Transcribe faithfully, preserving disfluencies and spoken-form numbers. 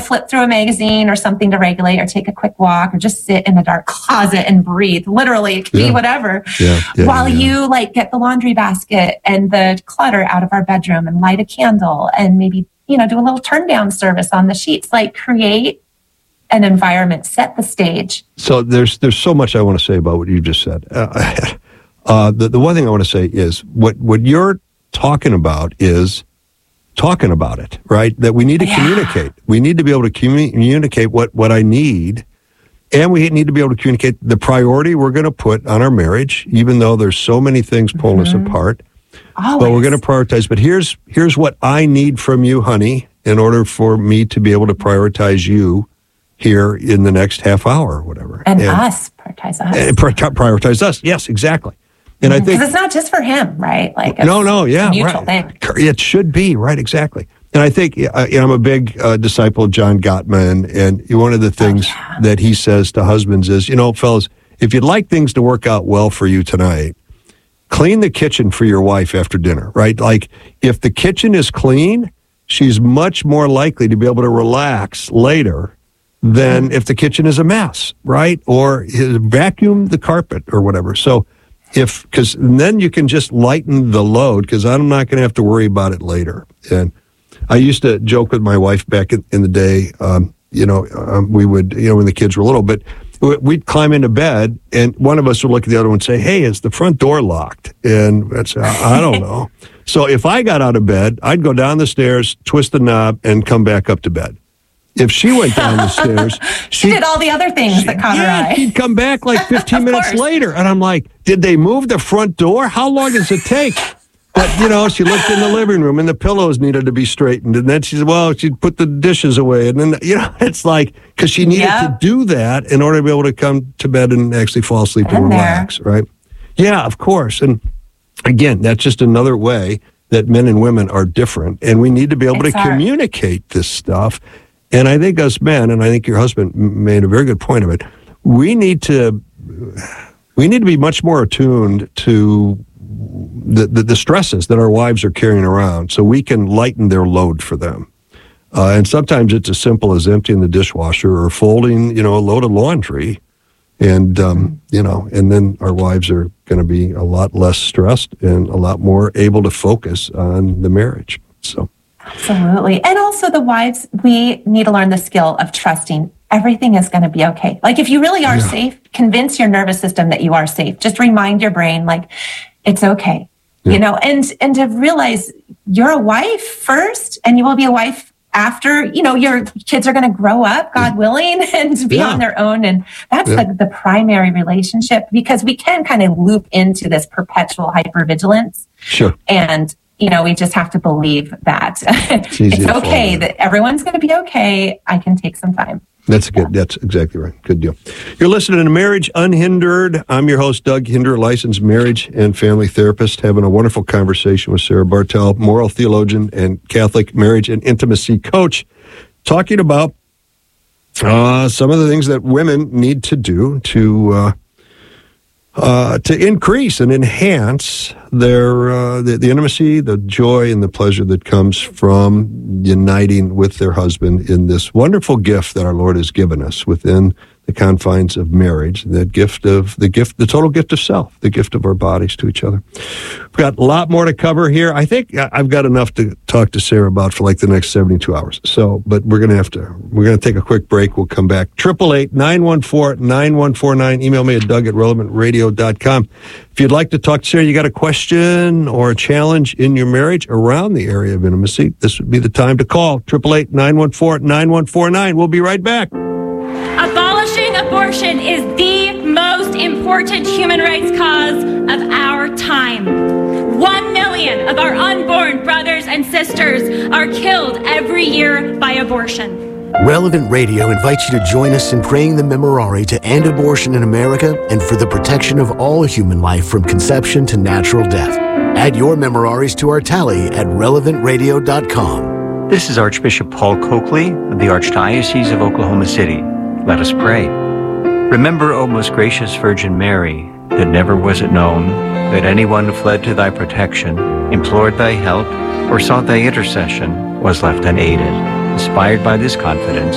flip through a magazine or something to regulate, or take a quick walk, or just sit in a dark closet and breathe. Literally, it can yeah. be whatever. Yeah. Yeah, While yeah. you like get the laundry basket and the clutter out of our bedroom and light a candle and maybe, you know, do a little turn down service on the sheets, like create an environment, set the stage. So there's there's so much I want to say about what you just said. Uh, uh, the, the one thing I want to say is what, what you're talking about is talking about it, right? That we need to yeah. communicate. We need to be able to commu- communicate what, what I need, and we need to be able to communicate the priority we're going to put on our marriage, even though there's so many things pulling mm-hmm. us apart. Always. But we're going to prioritize. But here's here's what I need from you, honey, in order for me to be able to prioritize you here in the next half hour or whatever. And, and us, prioritize us. And prioritize us, yes, exactly. And mm-hmm. I think... Because it's not just for him, right? Like it's No, no, yeah, a mutual right. thing. It should be, right, exactly. And I think, uh, you know, I'm a big uh, disciple of John Gottman, and one of the things oh, yeah. that he says to husbands is, you know, fellas, if you'd like things to work out well for you tonight, clean the kitchen for your wife after dinner, right? Like, if the kitchen is clean, she's much more likely to be able to relax later than if the kitchen is a mess, right? Or vacuum the carpet or whatever. So if, because then you can just lighten the load, because I'm not going to have to worry about it later. And I used to joke with my wife back in, in the day, um, you know, um, we would, you know, when the kids were little, but we'd climb into bed and one of us would look at the other one and say, hey, is the front door locked? And I'd say, I, I don't know. So if I got out of bed, I'd go down the stairs, twist the knob, and come back up to bed. If she went down the stairs, she did all the other things she, that caught yeah, her eye. She'd come back like fifteen minutes course. later. And I'm like, did they move the front door? How long does it take? But, you know, she looked in the living room and the pillows needed to be straightened. And then she said, well, she'd put the dishes away. And then, you know, it's like, because she needed yep. to do that in order to be able to come to bed and actually fall asleep and relax, there. right? Yeah, of course. And again, that's just another way that men and women are different. And we need to be able it's to hard. communicate this stuff. And I think us men, and I think your husband made a very good point of it, we need to we need to be much more attuned to the, the, the stresses that our wives are carrying around so we can lighten their load for them. Uh, and sometimes it's as simple as emptying the dishwasher or folding, you know, a load of laundry. And, um, you know, and then our wives are going to be a lot less stressed and a lot more able to focus on the marriage. So. Absolutely. And also the wives, we need to learn the skill of trusting everything is going to be okay. Like if you really are yeah. safe, convince your nervous system that you are safe. Just remind your brain, like, it's okay, yeah. you know, and, and to realize you're a wife first and you will be a wife after, you know, your kids are going to grow up, God willing, and be yeah. on their own. And that's yeah. the, the primary relationship, because we can kind of loop into this perpetual hypervigilance. Sure. And you know, we just have to believe that it's, it's okay, that everyone's going to be okay. I can take some time. That's good. That's exactly right. Good deal. You're listening to Marriage Unhindered. I'm your host, Doug Hinder, licensed marriage and family therapist, having a wonderful conversation with Sarah Bartel, moral theologian and Catholic marriage and intimacy coach, talking about uh, some of the things that women need to do to uh, uh, to increase and enhance their uh, the, the intimacy, the joy, and the pleasure that comes from uniting with their husband in this wonderful gift that our Lord has given us within the confines of marriage, that gift of the gift, the total gift of self, the gift of our bodies to each other. We've got a lot more to cover here. I think I've got enough to talk to Sarah about for like the next seventy-two hours. So, but we're going to have to, we're going to take a quick break. We'll come back. eight eight eight, nine one four, nine one four nine. Email me at Doug at relevant radio dot com. If you'd like to talk to Sarah, you got a question or a challenge in your marriage around the area of intimacy, this would be the time to call. eight eight eight, nine one four, nine one four nine. We'll be right back. Abolishing abortion is the most important human rights cause of our time. One million of our unborn brothers and sisters are killed every year by abortion. Relevant Radio invites you to join us in praying the Memorare to end abortion in America and for the protection of all human life from conception to natural death. Add your Memoraries to our tally at relevant radio dot com. This is Archbishop Paul Coakley of the Archdiocese of Oklahoma City. Let us pray. Remember, O most gracious Virgin Mary, that never was it known that anyone who fled to thy protection, implored thy help, or sought thy intercession was left unaided. Inspired by this confidence,